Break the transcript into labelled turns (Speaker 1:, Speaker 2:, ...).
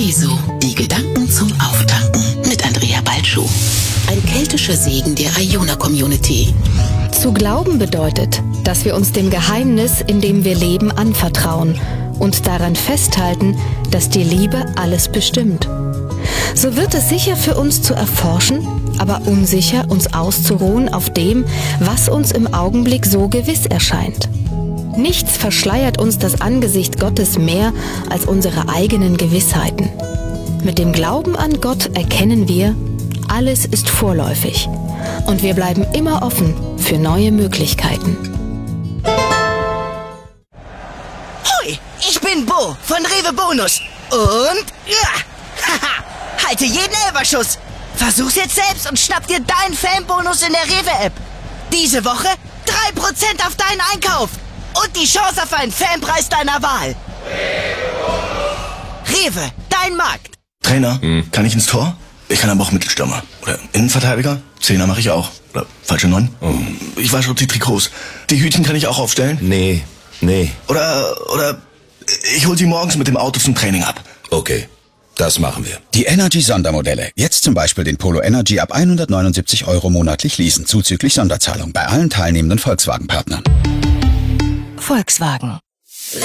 Speaker 1: Paradiso, die Gedanken zum Auftanken mit Andrea Balschuh. Ein keltischer Segen der Iona-Community.
Speaker 2: Zu glauben bedeutet, dass wir uns dem Geheimnis, in dem wir leben, anvertrauen und daran festhalten, dass die Liebe alles bestimmt. So wird es sicher für uns zu erforschen, aber unsicher, uns auszuruhen auf dem, was uns im Augenblick so gewiss erscheint. Nichts verschleiert uns das Angesicht Gottes mehr als unsere eigenen Gewissheiten. Mit dem Glauben an Gott erkennen wir, alles ist vorläufig und wir bleiben immer offen für neue Möglichkeiten.
Speaker 3: Hoi, ich bin Bo von Rewe Bonus und haha, halte jeden Elberschuss. Versuch's jetzt selbst und schnapp dir deinen Fanbonus in der Rewe-App. Diese Woche 3% auf deinen Einkauf und die Chance auf einen Fanpreis deiner Wahl. Rewe, dein Markt.
Speaker 4: Trainer, kann ich ins Tor? Ich kann aber auch Mittelstürmer. Oder Innenverteidiger? Zehner mache ich auch. Oder falsche 9? Ich wasche die Trikots. Die Hütchen kann ich auch aufstellen?
Speaker 5: Nee.
Speaker 4: Oder ich hol sie morgens mit dem Auto zum Training ab.
Speaker 5: Okay, das machen wir.
Speaker 6: Die Energy-Sondermodelle. Jetzt zum Beispiel den Polo Energy ab 179 € monatlich leasen, zuzüglich Sonderzahlung bei allen teilnehmenden Volkswagen-Partnern.
Speaker 7: Volkswagen.